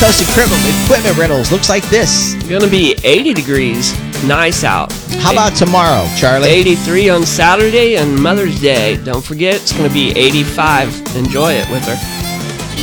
Coast equipment rentals looks like this. It's going to be 80 degrees. Nice out. How about tomorrow, Charlie? 83 on Saturday and Mother's Day. Don't forget, it's going to be 85. Enjoy it with her.